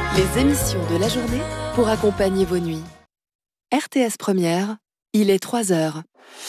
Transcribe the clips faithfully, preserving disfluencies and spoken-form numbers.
Les émissions de la journée pour accompagner vos nuits. R T S Première, il est trois heures.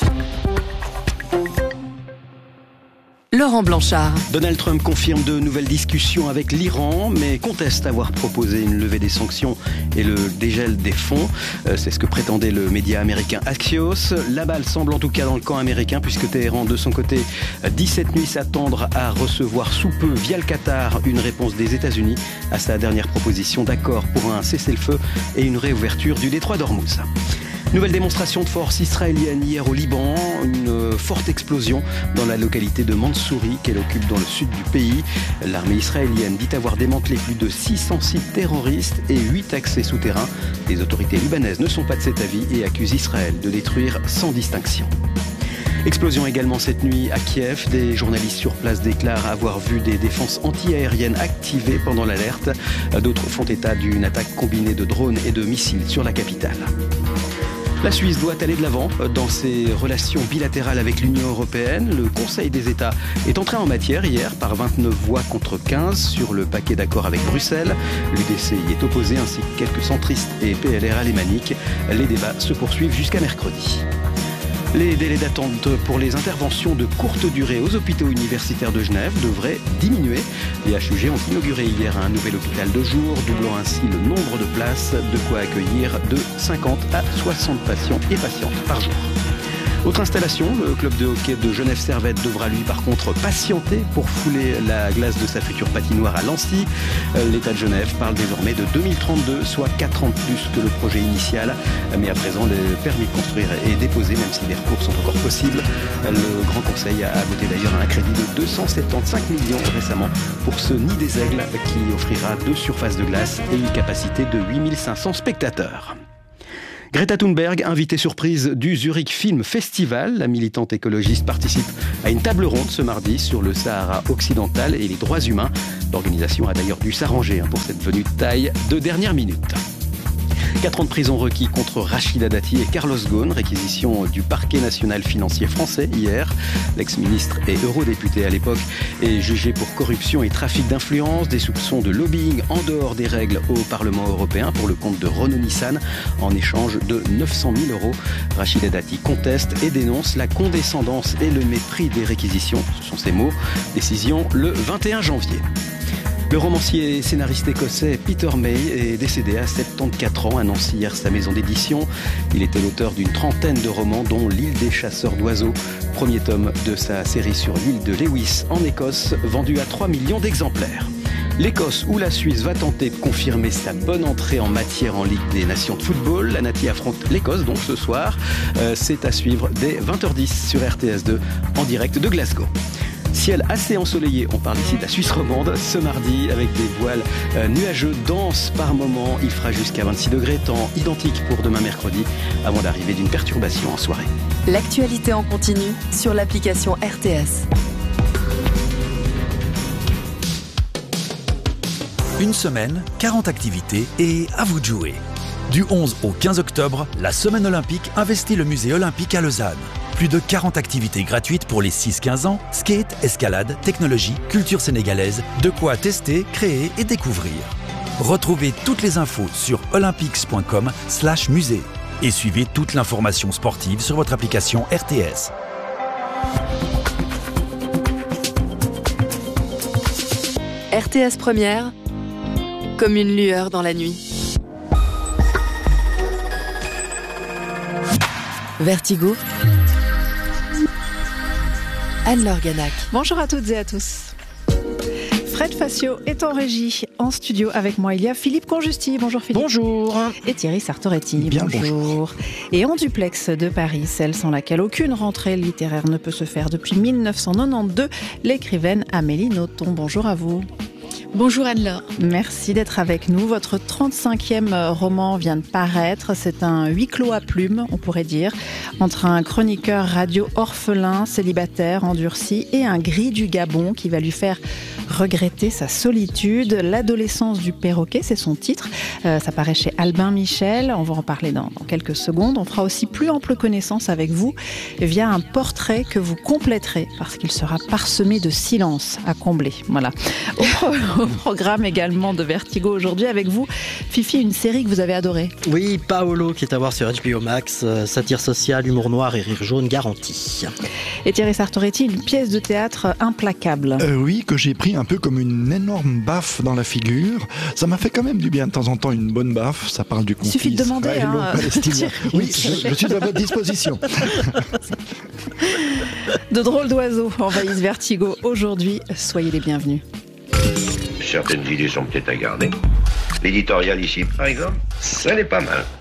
Laurent Blanchard. Donald Trump confirme de nouvelles discussions avec l'Iran, mais conteste avoir proposé une levée des sanctions et le dégel des fonds. C'est ce que prétendait le média américain Axios. La balle semble en tout cas dans le camp américain, puisque Téhéran, de son côté, dit cette nuit s'attendre à recevoir sous peu, via le Qatar, une réponse des États-Unis à sa dernière proposition d'accord pour un cessez-le-feu et une réouverture du détroit d'Ormuz. Nouvelle démonstration de force israélienne hier au Liban, une forte explosion dans la localité de Mansouri qu'elle occupe dans le sud du pays. L'armée israélienne dit avoir démantelé plus de six cents sites terroristes et huit accès souterrains. Les autorités libanaises ne sont pas de cet avis et accusent Israël de détruire sans distinction. Explosion également cette nuit à Kiev. Des journalistes sur place déclarent avoir vu des défenses anti-aériennes activées pendant l'alerte. D'autres font état d'une attaque combinée de drones et de missiles sur la capitale. La Suisse doit aller de l'avant dans ses relations bilatérales avec l'Union européenne. Le Conseil des États est entré en matière hier par vingt-neuf voix contre quinze sur le paquet d'accords avec Bruxelles. L'U D C y est opposé, ainsi que quelques centristes et P L R alémaniques. Les débats se poursuivent jusqu'à mercredi. Les délais d'attente pour les interventions de courte durée aux hôpitaux universitaires de Genève devraient diminuer. Les H U G ont inauguré hier un nouvel hôpital de jour, doublant ainsi le nombre de places, de quoi accueillir de cinquante à soixante patients et patientes par jour. Autre installation, le club de hockey de Genève Servette devra lui par contre patienter pour fouler la glace de sa future patinoire à Lancy. L'État de Genève parle désormais de deux mille trente-deux, soit quatre ans de plus que le projet initial. Mais à présent, le permis de construire est déposé, même si les recours sont encore possibles. Le Grand Conseil a voté d'ailleurs un crédit de deux cent soixante-quinze millions récemment pour ce Nid des Aigles qui offrira deux surfaces de glace et une capacité de huit mille cinq cents spectateurs. Greta Thunberg, invitée surprise du Zurich Film Festival. La militante écologiste participe à une table ronde ce mardi sur le Sahara occidental et les droits humains. L'organisation a d'ailleurs dû s'arranger pour cette venue de taille de dernière minute. Quatre ans de prison requis contre Rachida Dati et Carlos Ghosn, réquisition du parquet national financier français hier. L'ex-ministre et eurodéputé à l'époque est jugé pour corruption et trafic d'influence, des soupçons de lobbying en dehors des règles au Parlement européen pour le compte de Renault-Nissan en échange de neuf cent mille euros. Rachida Dati conteste et dénonce la condescendance et le mépris des réquisitions. Ce sont ses mots. Décision le vingt et un janvier. Le romancier et scénariste écossais Peter May est décédé à soixante-quatorze ans, annonce hier sa maison d'édition. Il était l'auteur d'une trentaine de romans, dont L'île des chasseurs d'oiseaux, premier tome de sa série sur l'île de Lewis en Écosse, vendu à trois millions d'exemplaires. L'Écosse ou la Suisse va tenter de confirmer sa bonne entrée en matière en Ligue des Nations de football. La Nati affronte l'Écosse donc ce soir. Euh, c'est à suivre dès vingt heures dix sur R T S deux en direct de Glasgow. Ciel assez ensoleillé, on parle ici de la Suisse romande, ce mardi avec des voiles euh, nuageux, denses par moments. Il fera jusqu'à vingt-six degrés, temps identique pour demain mercredi, avant d'arriver d'une perturbation en soirée. L'actualité en continu sur l'application R T S. Une semaine, quarante activités et à vous de jouer. Du onze au quinze octobre, la Semaine olympique investit le musée olympique à Lausanne. Plus de quarante activités gratuites pour les six quinze ans, skate, escalade, technologie, culture sénégalaise, de quoi tester, créer et découvrir. Retrouvez toutes les infos sur olympics point com slash musée et suivez toute l'information sportive sur votre application R T S. R T S Première, comme une lueur dans la nuit. Vertigo, Anne-Laure Ganac. Bonjour à toutes et à tous. Fred Facio est en régie. En studio avec moi, il y a Philippe Conjusti. Bonjour Philippe. Bonjour. Et Thierry Sartoretti. Bien, bonjour. bonjour. Et en duplex de Paris, celle sans laquelle aucune rentrée littéraire ne peut se faire depuis mille neuf cent quatre-vingt-douze, l'écrivaine Amélie Nothomb. Bonjour à vous. Bonjour Anne-Laure. Merci d'être avec nous. Votre trente-cinquième roman vient de paraître. C'est un huis clos à plumes, on pourrait dire, entre un chroniqueur radio orphelin, célibataire, endurci, et un gris du Gabon qui va lui faire regretter sa solitude. L'adolescence du perroquet, c'est son titre. Euh, ça paraît chez Albin Michel. On va en parler dans, dans quelques secondes. On fera aussi plus ample connaissance avec vous via un portrait que vous compléterez parce qu'il sera parsemé de silence à combler. Voilà. Au, pro- Au programme également de Vertigo aujourd'hui, avec vous, Fifi, une série que vous avez adorée. Oui, Paolo, qui est à voir sur H B O Max, euh, satire sociale, humour noir et rire jaune garanti. Et Thierry Sartoretti, une pièce de théâtre implacable. Euh, oui, que j'ai pris un peu comme une énorme baffe dans la figure. Ça m'a fait quand même du bien de temps en temps, une bonne baffe. Ça parle du conflit. Il suffit de demander. Hein, oui, je, je suis à votre disposition. De drôles d'oiseaux envahissent Vertigo aujourd'hui. Soyez les bienvenus. Certaines idées sont peut-être à garder. L'éditorial ici, par exemple, ça n'est pas mal.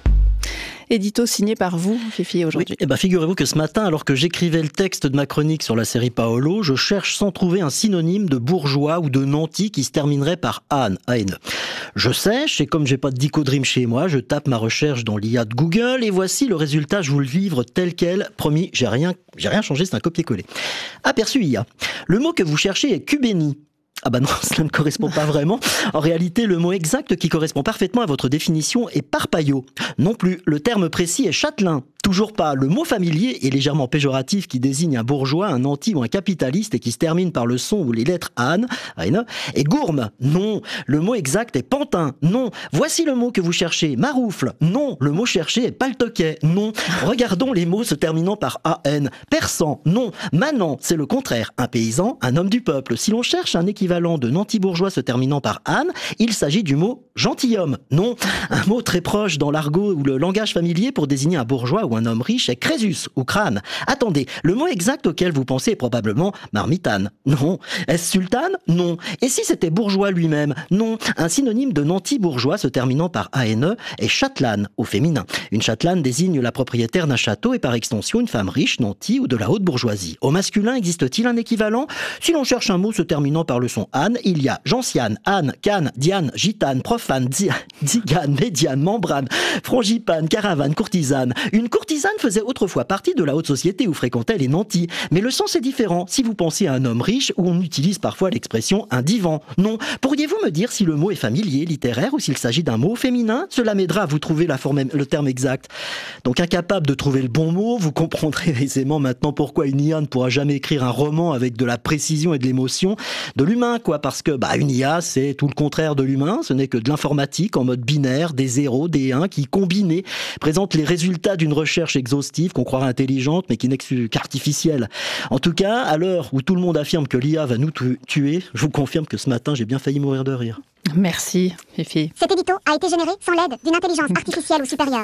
Édito signé par vous, Fifi, aujourd'hui. Oui, et ben figurez-vous que ce matin, alors que j'écrivais le texte de ma chronique sur la série Paolo, je cherche sans trouver un synonyme de bourgeois ou de nanti qui se terminerait par Anne, A N E. Je sèche, et comme j'ai pas de Dicodream chez moi, je tape ma recherche dans l'I A de Google, et voici le résultat, je vous le livre tel quel. Promis, j'ai rien, j'ai rien changé, c'est un copier-coller. Aperçu I A. Le mot que vous cherchez est cubénie. Ah bah non, cela ne correspond pas vraiment. En réalité, le mot exact qui correspond parfaitement à votre définition est parpaillot. Non plus, le terme précis est châtelain. Toujours pas. Le mot familier est légèrement péjoratif qui désigne un bourgeois, un nanti ou un capitaliste et qui se termine par le son ou les lettres Anne, Anne, et gourme. Non. Le mot exact est pantin. Non. Voici le mot que vous cherchez. Maroufle. Non. Le mot cherché est paltoquet. Non. Regardons les mots se terminant par A N. Persan. Non. Manant. C'est le contraire. Un paysan, un homme du peuple. Si l'on cherche un équivalent de nanti-bourgeois se terminant par Anne, il s'agit du mot gentilhomme. Non. Un mot très proche dans l'argot ou le langage familier pour désigner un bourgeois ou un homme riche est crésus ou crâne. Attendez, le mot exact auquel vous pensez est probablement marmitane. Non. Est-ce sultane? Non. Et si c'était bourgeois lui-même? Non. Un synonyme de nanti-bourgeois se terminant par A N E est châtelane au féminin. Une châtelane désigne la propriétaire d'un château et par extension une femme riche, nanti ou de la haute bourgeoisie. Au masculin, existe-t-il un équivalent? Si l'on cherche un mot se terminant par le son Anne, il y a gentiane, Anne, Canne, Diane, gitane, profane, digane, médiane, membrane, frangipane, caravane, courtisane. Une courtisane faisait autrefois partie de la haute société où fréquentaient les nantis. Mais le sens est différent si vous pensez à un homme riche où on utilise parfois l'expression un divan. Non. Pourriez-vous me dire si le mot est familier, littéraire ou s'il s'agit d'un mot féminin? Cela m'aidera à vous trouver la forme, le terme exact. Donc incapable de trouver le bon mot, vous comprendrez aisément maintenant pourquoi une I A ne pourra jamais écrire un roman avec de la précision et de l'émotion de l'humain, quoi. Parce que bah, une I A, c'est tout le contraire de l'humain. Ce n'est que de l'informatique en mode binaire, des zéros, des uns qui, combinés, présentent les résultats d'une recherche exhaustive qu'on croirait intelligente mais qui n'est qu'artificielle. En tout cas, à l'heure où tout le monde affirme que l'I A va nous tuer, je vous confirme que ce matin, j'ai bien failli mourir de rire. Merci, Fifi. Cet édito a été généré sans l'aide d'une intelligence artificielle ou supérieure.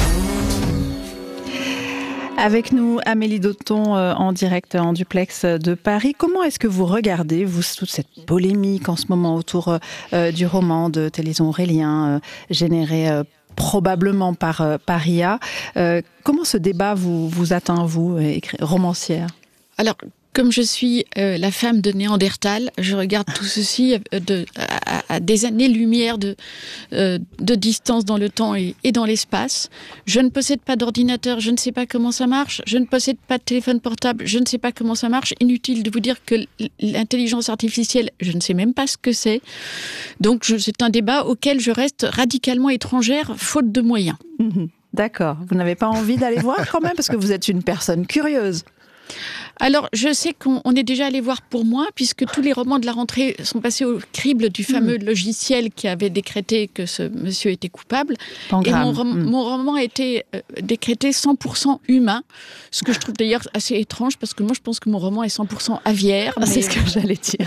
Avec nous, Amélie Dauton euh, en direct en duplex de Paris. Comment est-ce que vous regardez, vous, toute cette polémique en ce moment autour euh, du roman de Téléson Aurélien, euh, généré euh, probablement par, euh, par I A. Euh, comment ce débat vous, vous atteint, vous, écri- romancière? Alors, comme je suis euh, la femme de Néandertal, je regarde tout ceci de, à, à des années-lumière de, euh, de distance dans le temps et, et dans l'espace. Je ne possède pas d'ordinateur, je ne sais pas comment ça marche. Je ne possède pas de téléphone portable, je ne sais pas comment ça marche. Inutile de vous dire que l'intelligence artificielle, je ne sais même pas ce que c'est. Donc, je, c'est un débat auquel je reste radicalement étrangère, faute de moyens. Mmh, d'accord. Vous n'avez pas envie d'aller voir quand même, parce que vous êtes une personne curieuse. Alors, je sais qu'on on est déjà allé voir pour moi, puisque tous les romans de la rentrée sont passés au crible du fameux mmh. logiciel qui avait décrété que ce monsieur était coupable. Pangramme. Et mon, rom- mmh. mon roman a été euh, décrété cent pour cent humain, ce que je trouve d'ailleurs assez étrange, parce que moi, je pense que mon roman est cent pour cent aviaire. Mais... C'est ce que j'allais dire.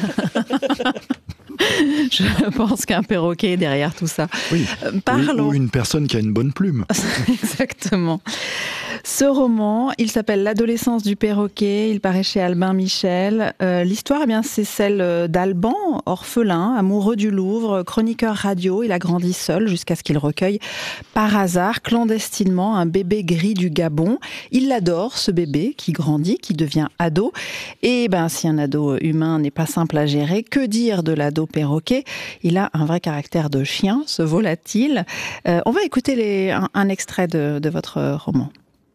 Je pense qu'un perroquet est derrière tout ça. Oui. Euh, parlons. Ou une personne qui a une bonne plume. Exactement. Ce roman, il s'appelle L'adolescence du perroquet, il paraît chez Albin Michel. Euh, l'histoire, eh bien, c'est celle d'Alban, orphelin, amoureux du Louvre, chroniqueur radio. Il a grandi seul jusqu'à ce qu'il recueille par hasard, clandestinement, un bébé gris du Gabon. Il l'adore, ce bébé, qui grandit, qui devient ado. Et ben, si un ado humain n'est pas simple à gérer, que dire de l'ado perroquet? Il a un vrai caractère de chien, ce volatile. Euh, on va écouter les, un, un extrait de, de votre roman.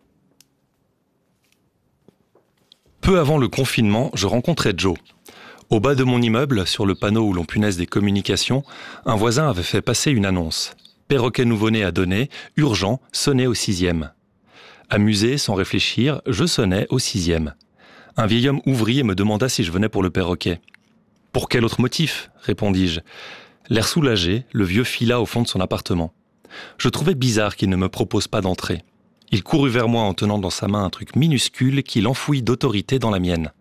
Peu avant le confinement, je rencontrais Joe. Au bas de mon immeuble, sur le panneau où l'on punaise des communications, un voisin avait fait passer une annonce. Perroquet nouveau-né à donner, urgent, sonnez au sixième. Amusé, sans réfléchir, je sonnais au sixième. Un vieil homme ouvrit et me demanda si je venais pour le perroquet. « Pour quel autre motif ?» répondis-je. L'air soulagé, le vieux fila au fond de son appartement. Je trouvais bizarre qu'il ne me propose pas d'entrer. Il courut vers moi en tenant dans sa main un truc minuscule qu'il enfouit d'autorité dans la mienne.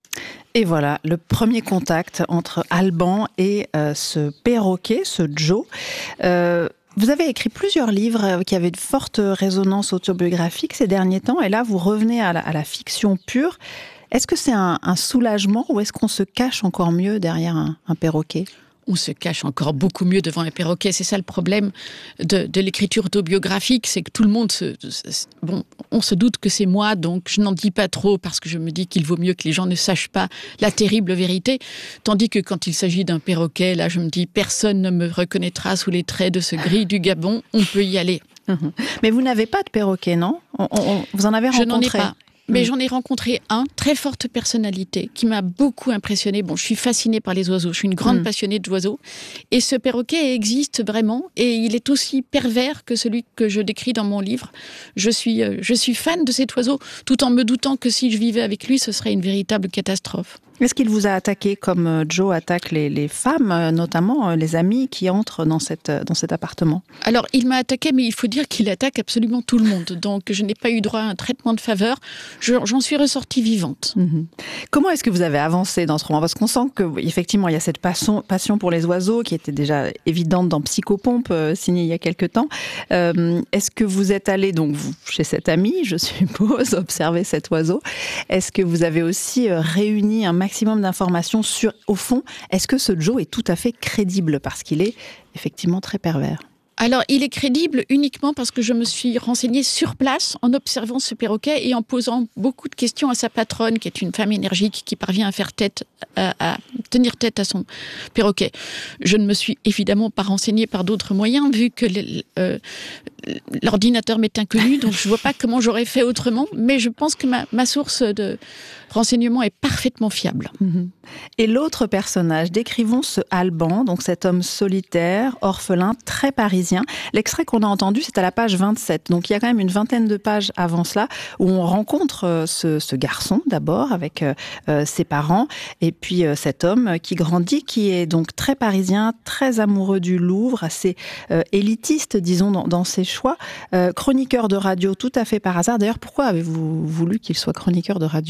Et voilà, le premier contact entre Alban et euh, ce perroquet, ce Joe. Euh, vous avez écrit plusieurs livres qui avaient de fortes résonances autobiographiques ces derniers temps, et là vous revenez à la, à la fiction pure. Est-ce que c'est un, un soulagement ou est-ce qu'on se cache encore mieux derrière un, un perroquet ? On se cache encore beaucoup mieux devant un perroquet. C'est ça le problème de, de l'écriture autobiographique, c'est que tout le monde se... Bon, on se doute que c'est moi, donc je n'en dis pas trop parce que je me dis qu'il vaut mieux que les gens ne sachent pas la terrible vérité. Tandis que quand il s'agit d'un perroquet, là je me dis personne ne me reconnaîtra sous les traits de ce gris du Gabon, on peut y aller. Mais vous n'avez pas de perroquet, non ? on, on, Vous en avez rencontré ? Je n'en ai pas. Mais j'en ai rencontré un, très forte personnalité, qui m'a beaucoup impressionnée. Bon, je suis fascinée par les oiseaux, je suis une grande mmh. passionnée d'oiseaux. Et ce perroquet existe vraiment, et il est aussi pervers que celui que je décris dans mon livre. Je suis, euh, je suis fan de cet oiseau, tout en me doutant que si je vivais avec lui, ce serait une véritable catastrophe. Est-ce qu'il vous a attaqué comme Joe attaque les, les femmes, notamment les amis qui entrent dans, cette, dans cet appartement ? Alors, il m'a attaqué, mais il faut dire qu'il attaque absolument tout le monde. Donc, je n'ai pas eu droit à un traitement de faveur. Je, j'en suis ressortie vivante. Mmh. Comment est-ce que vous avez avancé dans ce roman ? Parce qu'on sent qu'effectivement, il y a cette passion, passion pour les oiseaux qui était déjà évidente dans Psychopompe, euh, signé il y a quelque temps. Euh, est-ce que vous êtes allé donc, vous, chez cet ami, je suppose, observer cet oiseau ? Est-ce que vous avez aussi euh, réuni un maximum maximum d'informations sur, au fond, est-ce que ce Joe est tout à fait crédible parce qu'il est effectivement très pervers ? Alors, il est crédible uniquement parce que je me suis renseignée sur place en observant ce perroquet et en posant beaucoup de questions à sa patronne, qui est une femme énergique qui parvient à faire tête, à, à tenir tête à son perroquet. Je ne me suis évidemment pas renseignée par d'autres moyens, vu que le, euh, l'ordinateur m'est inconnu, donc je ne vois pas comment j'aurais fait autrement, mais je pense que ma, ma source de renseignement est parfaitement fiable. Et l'autre personnage, décrivons ce Alban, donc cet homme solitaire, orphelin, très parisien. L'extrait qu'on a entendu, c'est à la page vingt-sept. Donc il y a quand même une vingtaine de pages avant cela où on rencontre ce, ce garçon d'abord avec euh, ses parents et puis euh, cet homme qui grandit, qui est donc très parisien, très amoureux du Louvre, assez euh, élitiste, disons, dans, dans ses choix. Euh, chroniqueur de radio tout à fait par hasard. D'ailleurs, pourquoi avez-vous voulu qu'il soit chroniqueur de radio ?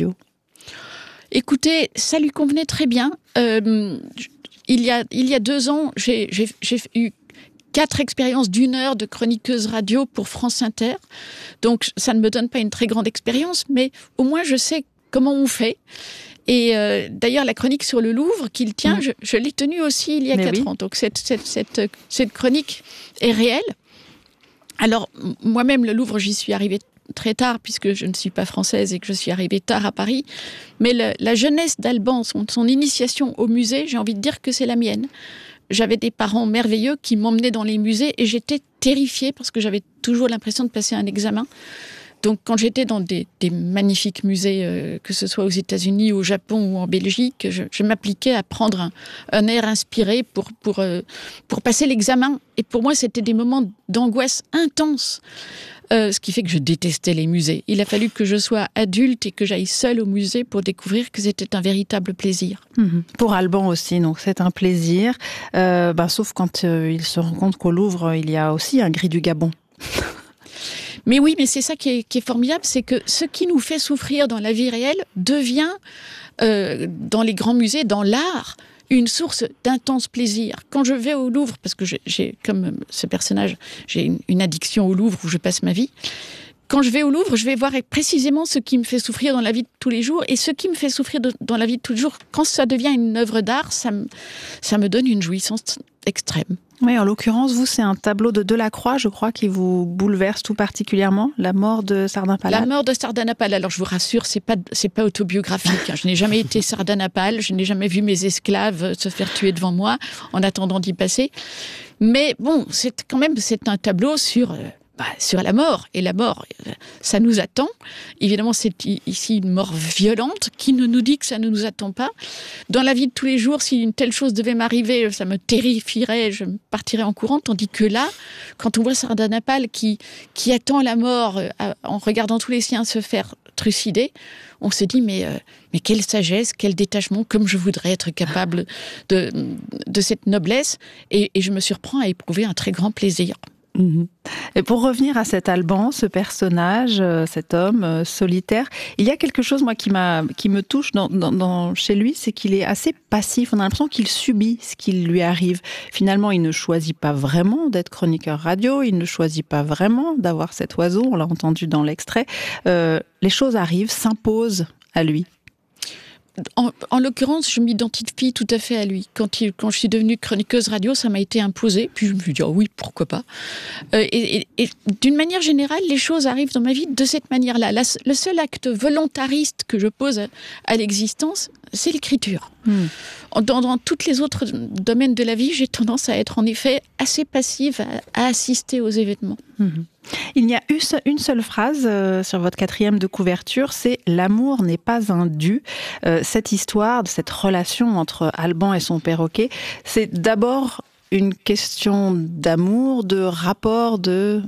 Écoutez, ça lui convenait très bien. Euh, il, y a, il y a deux ans, j'ai, j'ai, j'ai eu quatre expériences d'une heure de chroniqueuse radio pour France Inter. Donc, ça ne me donne pas une très grande expérience, mais au moins, je sais comment on fait. Et euh, d'ailleurs, la chronique sur le Louvre qu'il tient, mmh. je, je l'ai tenue aussi il y a mais quatre oui. ans. Donc, cette, cette, cette, cette chronique est réelle. Alors, moi-même, le Louvre, j'y suis arrivée très tard, puisque je ne suis pas française et que je suis arrivée tard à Paris. Mais le, la jeunesse d'Alban, son, son initiation au musée, j'ai envie de dire que c'est la mienne. J'avais des parents merveilleux qui m'emmenaient dans les musées et j'étais terrifiée parce que j'avais toujours l'impression de passer un examen. Donc, quand j'étais dans des, des magnifiques musées, euh, que ce soit aux États-Unis, au Japon ou en Belgique, je, je m'appliquais à prendre un, un air inspiré pour, pour, euh, pour passer l'examen. Et pour moi, c'était des moments d'angoisse intense. Euh, ce qui fait que je détestais les musées. Il a fallu que je sois adulte et que j'aille seule au musée pour découvrir que c'était un véritable plaisir. Mmh. Pour Alban aussi, donc c'est un plaisir. Euh, bah, sauf quand euh, il se rend compte qu'au Louvre, il y a aussi un gris du Gabon. Mais oui, mais c'est ça qui est, qui est formidable, c'est que ce qui nous fait souffrir dans la vie réelle devient, euh, dans les grands musées, dans l'art, une source d'intense plaisir. Quand je vais au Louvre, parce que j'ai, j'ai comme ce personnage, j'ai une, une addiction au Louvre où je passe ma vie, quand je vais au Louvre, je vais voir précisément ce qui me fait souffrir dans la vie de tous les jours. Et ce qui me fait souffrir de, dans la vie de tous les jours, quand ça devient une œuvre d'art, ça me, ça me donne une jouissance extrême. Oui, en l'occurrence, vous, c'est un tableau de Delacroix, je crois, qui vous bouleverse tout particulièrement, la mort de Sardanapale. La mort de Sardanapale. Alors, je vous rassure, c'est pas, c'est pas autobiographique. Je n'ai jamais été Sardanapale, je n'ai jamais vu mes esclaves se faire tuer devant moi en attendant d'y passer. Mais bon, c'est quand même, c'est un tableau sur... Euh, Bah, sur la mort. Et la mort, ça nous attend. Évidemment, c'est ici une mort violente qui ne nous dit que ça ne nous attend pas. Dans la vie de tous les jours, si une telle chose devait m'arriver, ça me terrifierait, je partirais en courant. Tandis que là, quand on voit Sardanapale qui, qui attend la mort euh, en regardant tous les siens se faire trucidé, on se dit mais, euh, mais quelle sagesse, quel détachement, comme je voudrais être capable de, de cette noblesse. Et, et je me surprends à éprouver un très grand plaisir. Mmh. Et pour revenir à cet Alban, ce personnage, euh, cet homme euh, solitaire, il y a quelque chose moi qui m'a, qui me touche dans, dans, dans, chez lui, c'est qu'il est assez passif. On a l'impression qu'il subit ce qui lui arrive. Finalement, il ne choisit pas vraiment d'être chroniqueur radio, il ne choisit pas vraiment d'avoir cet oiseau. On l'a entendu dans l'extrait. Euh, les choses arrivent, s'imposent à lui. En, en l'occurrence, je m'identifie tout à fait à lui. Quand, il, quand je suis devenue chroniqueuse radio, ça m'a été imposé. Puis je me suis dit, oh oui, pourquoi pas. Euh, et, et, et d'une manière générale, les choses arrivent dans ma vie de cette manière-là. La, le seul acte volontariste que je pose à, à l'existence, c'est l'écriture. Hmm. Dans, dans tous les autres domaines de la vie, j'ai tendance à être en effet assez passive, à, à assister aux événements. Hmm. Il n'y a eu une seule phrase euh, sur votre quatrième de couverture, c'est « L'amour n'est pas un dû euh, ». Cette histoire, cette relation entre Alban et son perroquet, c'est d'abord une question d'amour, de rapport de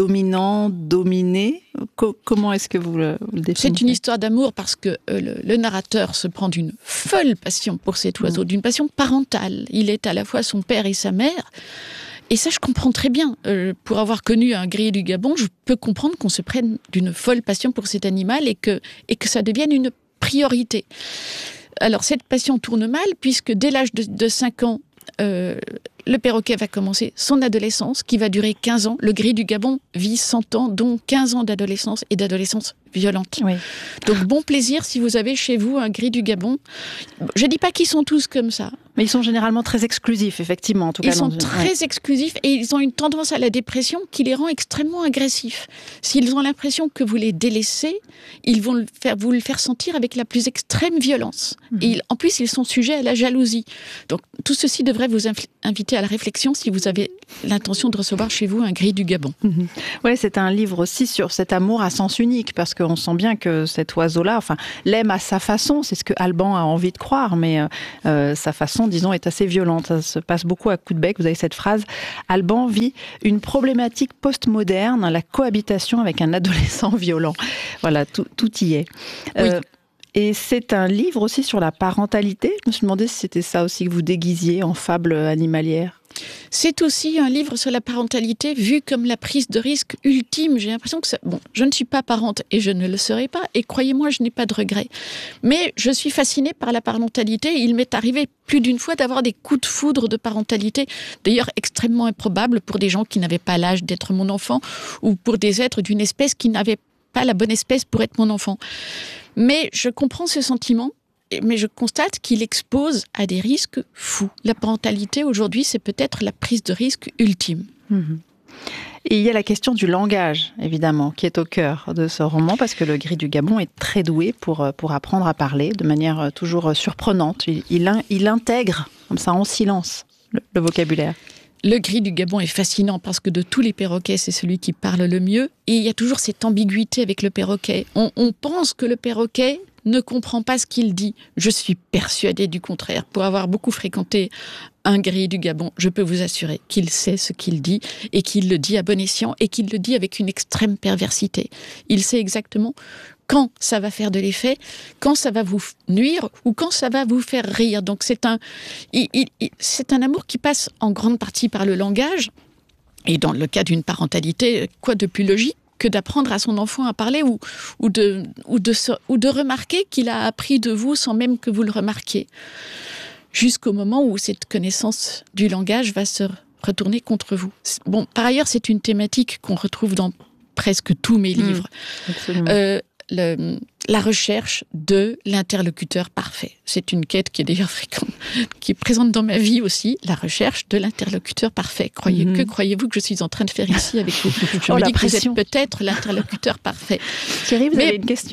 dominant-dominé. Co- comment est-ce que vous le, vous le définissez ? C'est une histoire d'amour parce que euh, le, le narrateur se prend d'une folle passion pour cet oiseau, mmh. d'une passion parentale. Il est à la fois son père et sa mère. Et ça, je comprends très bien. Euh, pour avoir connu un grillé du Gabon, je peux comprendre qu'on se prenne d'une folle passion pour cet animal et que, et que ça devienne une priorité. Alors, cette passion tourne mal, puisque dès l'âge de, de cinq ans, euh, le perroquet va commencer son adolescence, qui va durer quinze ans. Le grillé du Gabon vit cent ans, dont quinze ans d'adolescence et d'adolescence violente. Oui. Donc, bon plaisir si vous avez chez vous un grillé du Gabon. Je ne dis pas qu'ils sont tous comme ça. Mais ils sont généralement très exclusifs, effectivement. En tout cas, ils sont dans... très ouais. exclusifs et ils ont une tendance à la dépression qui les rend extrêmement agressifs. S'ils ont l'impression que vous les délaissez, ils vont le faire, vous le faire sentir avec la plus extrême violence. Mmh. Et ils, en plus, ils sont sujets à la jalousie. Donc, tout ceci devrait vous inf- inviter à la réflexion si vous avez l'intention de recevoir chez vous un grillé du Gabon. Mmh. Oui, c'est un livre aussi sur cet amour à sens unique, parce qu'on sent bien que cet oiseau-là, enfin, l'aime à sa façon. C'est ce que Alban a envie de croire, mais euh, sa façon, disons, est assez violente. Ça se passe beaucoup à coups de bec. Vous avez cette phrase, Alban vit une problématique postmoderne, la cohabitation avec un adolescent violent. Voilà, tout, tout y est. Oui. Euh, et c'est un livre aussi sur la parentalité. Je me suis demandé si c'était ça aussi que vous déguisiez en fable animalière. C'est aussi un livre sur la parentalité vu comme la prise de risque ultime. J'ai l'impression que ça... Bon, je ne suis pas parente et je ne le serai pas. Et croyez-moi, je n'ai pas de regrets. Mais je suis fascinée par la parentalité. Il m'est arrivé plus d'une fois d'avoir des coups de foudre de parentalité, d'ailleurs extrêmement improbables pour des gens qui n'avaient pas l'âge d'être mon enfant ou pour des êtres d'une espèce qui n'avaient pas la bonne espèce pour être mon enfant. Mais je comprends ce sentiment. Mais je constate qu'il expose à des risques fous. La parentalité, aujourd'hui, c'est peut-être la prise de risque ultime. Mmh. Et il y a la question du langage, évidemment, qui est au cœur de ce roman, parce que le grillé du Gabon est très doué pour, pour apprendre à parler de manière toujours surprenante. Il, il, il intègre, comme ça, en silence, le, le vocabulaire. Le grillé du Gabon est fascinant parce que de tous les perroquets, c'est celui qui parle le mieux. Et il y a toujours cette ambiguïté avec le perroquet. On, on pense que le perroquet ne comprend pas ce qu'il dit. Je suis persuadée du contraire. Pour avoir beaucoup fréquenté un grillé du Gabon, je peux vous assurer qu'il sait ce qu'il dit et qu'il le dit à bon escient et qu'il le dit avec une extrême perversité. Il sait exactement quand ça va faire de l'effet, quand ça va vous nuire ou quand ça va vous faire rire. Donc c'est un, il, il, c'est un amour qui passe en grande partie par le langage. Et dans le cas d'une parentalité, quoi de plus logique que d'apprendre à son enfant à parler ou, ou, de, ou, de, ou de remarquer qu'il a appris de vous sans même que vous le remarquiez. Jusqu'au moment où cette connaissance du langage va se retourner contre vous. Bon, par ailleurs, c'est une thématique qu'on retrouve dans presque tous mes livres. Mmh, absolument. Euh, le, la recherche de l'interlocuteur parfait. C'est une quête qui est d'ailleurs fréquente, qui est présente dans ma vie aussi, la recherche de l'interlocuteur parfait. Croyez, mmh. Que croyez-vous que je suis en train de faire ici avec vous ? Je oh, me dis que pression. Vous êtes peut-être l'interlocuteur parfait. Thierry, vous Mais... avez une question ?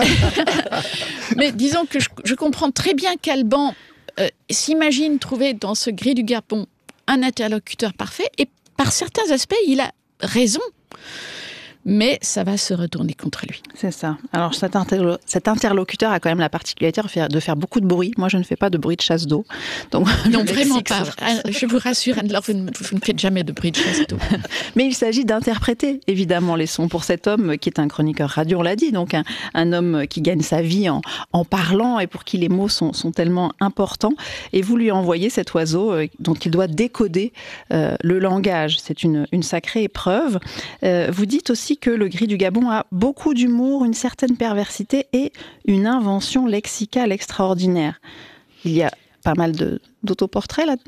Mais disons que je, je comprends très bien qu'Alban euh, s'imagine trouver dans ce grillé du Gabon un interlocuteur parfait, et par certains aspects, il a raison. mais ça va se retourner contre lui. C'est ça. Alors cet, interlo- cet interlocuteur a quand même la particularité de faire, de faire beaucoup de bruit. Moi, je ne fais pas de bruit de chasse d'eau. Donc, non, vraiment pas. Je vous rassure, Anne-Laure, vous, vous ne faites jamais de bruit de chasse d'eau. Mais il s'agit d'interpréter, évidemment, les sons pour cet homme qui est un chroniqueur radio, on l'a dit, donc un, un homme qui gagne sa vie en, en parlant et pour qui les mots sont, sont tellement importants. Et vous lui envoyez cet oiseau euh, dont il doit décoder euh, le langage. C'est une, une sacrée épreuve. Euh, vous dites aussi que le gris du Gabon a beaucoup d'humour, une certaine perversité et une invention lexicale extraordinaire. Il y a pas mal de, d'autoportraits là-dedans ?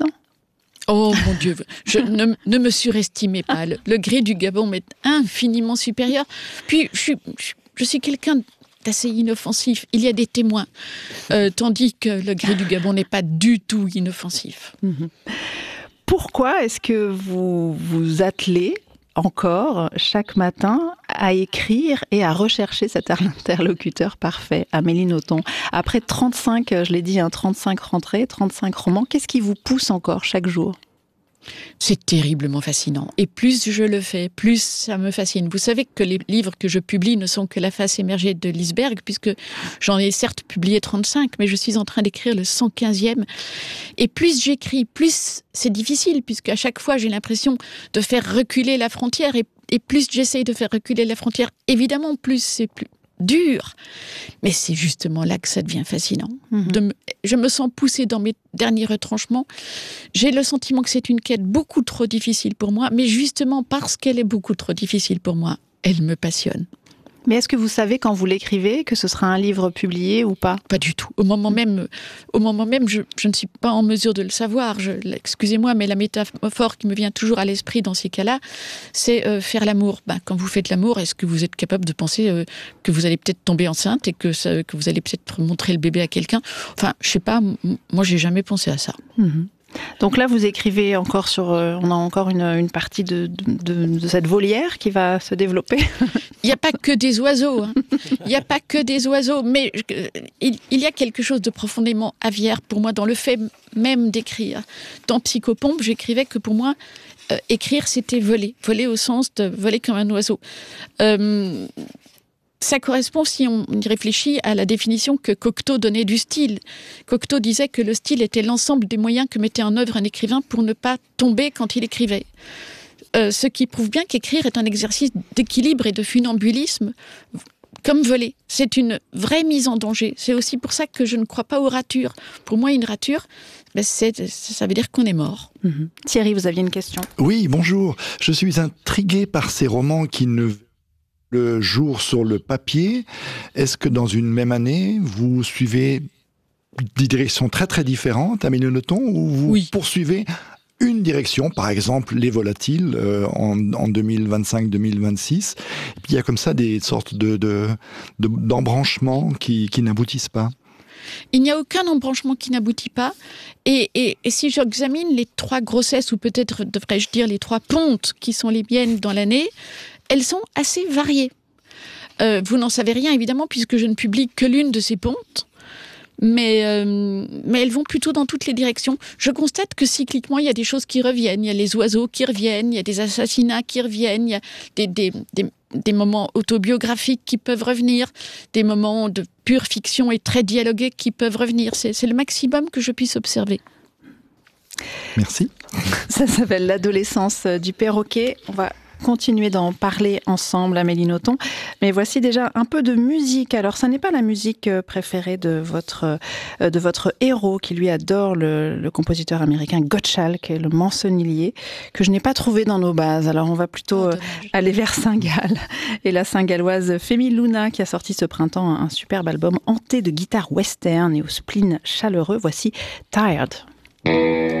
Oh mon Dieu, je, ne, ne me surestimez pas. Le, le gris du Gabon m'est infiniment supérieur. Puis, je, je, je suis quelqu'un d'assez inoffensif. Il y a des témoins. Euh, tandis que le gris du Gabon n'est pas du tout inoffensif. Mmh. Pourquoi est-ce que vous vous attelez encore chaque matin à écrire et à rechercher cet interlocuteur parfait, Amélie Nothomb? Après trente-cinq, je l'ai dit, hein, trente-cinq rentrées, trente-cinq romans, qu'est-ce qui vous pousse encore chaque jour? C'est terriblement fascinant. Et plus je le fais, plus ça me fascine. Vous savez que les livres que je publie ne sont que la face émergée de l'iceberg, puisque j'en ai certes publié trente-cinq, mais je suis en train d'écrire le cent quinzième. Et plus j'écris, plus c'est difficile, puisque à chaque fois j'ai l'impression de faire reculer la frontière. Et, et plus j'essaye de faire reculer la frontière, évidemment, plus c'est plus dur. Mais c'est justement là que ça devient fascinant. Mmh. De me, je me sens poussée dans mes derniers retranchements. J'ai le sentiment que c'est une quête beaucoup trop difficile pour moi, mais justement parce qu'elle est beaucoup trop difficile pour moi, elle me passionne. Mais est-ce que vous savez quand vous l'écrivez que ce sera un livre publié ou pas? Pas du tout. Au moment même, au moment même je, je ne suis pas en mesure de le savoir. Je, excusez-moi, mais la métaphore qui me vient toujours à l'esprit dans ces cas-là, c'est euh, faire l'amour. Ben, quand vous faites l'amour, est-ce que vous êtes capable de penser euh, que vous allez peut-être tomber enceinte et que, ça, que vous allez peut-être montrer le bébé à quelqu'un? Enfin, je sais pas, m- moi j'ai jamais pensé à ça. Mmh. Donc là, vous écrivez encore sur... Euh, on a encore une, une partie de, de, de, de cette volière qui va se développer. Il n'y a pas que des oiseaux. Hein. Il n'y a pas que des oiseaux. Mais euh, il, il y a quelque chose de profondément aviaire pour moi dans le fait même d'écrire. Dans Psychopompe, j'écrivais que pour moi, euh, écrire, c'était voler. Voler au sens de voler comme un oiseau. Euh, Ça correspond, si on y réfléchit, à la définition que Cocteau donnait du style. Cocteau disait que le style était l'ensemble des moyens que mettait en œuvre un écrivain pour ne pas tomber quand il écrivait. Euh, ce qui prouve bien qu'écrire est un exercice d'équilibre et de funambulisme, comme voler. C'est une vraie mise en danger. C'est aussi pour ça que je ne crois pas aux ratures. Pour moi, une rature, ben c'est, ça veut dire qu'on est mort. Mmh. Thierry, vous aviez une question? Oui, bonjour. Je suis intrigué par ces romans qui ne... le jour sur le papier. Est-ce que dans une même année, vous suivez des directions très très différentes, Amélie Nothomb, ou vous oui. poursuivez une direction, par exemple les volatiles euh, en, en deux mille vingt-cinq deux mille vingt-six, et puis il y a comme ça des sortes de, de, de, d'embranchements qui, qui n'aboutissent pas? Il n'y a aucun embranchement qui n'aboutit pas. Et, et, et si j'examine les trois grossesses, ou peut-être devrais-je dire les trois pontes qui sont les miennes dans l'année, elles sont assez variées. Euh, vous n'en savez rien, évidemment, puisque je ne publie que l'une de ces pontes. Mais, euh, mais elles vont plutôt dans toutes les directions. Je constate que cycliquement, il y a des choses qui reviennent. Il y a les oiseaux qui reviennent, il y a des assassinats qui reviennent, il y a des, des, des, des moments autobiographiques qui peuvent revenir, des moments de pure fiction et très dialogués qui peuvent revenir. C'est, c'est le maximum que je puisse observer. Merci. Ça s'appelle L'adolescence du perroquet. On va continuer d'en parler ensemble, Amélie Nothomb. Mais voici déjà un peu de musique. Alors, ça n'est pas la musique préférée de votre, de votre héros, qui lui adore le, le compositeur américain Gottschalk, le Mancenillier, que je n'ai pas trouvé dans nos bases. Alors, on va plutôt oh, aller vers Saint-Gall. Et la Saint-Galloise Femi Luna, qui a sorti ce printemps un superbe album hanté de guitare western et au spleen chaleureux. Voici Tired.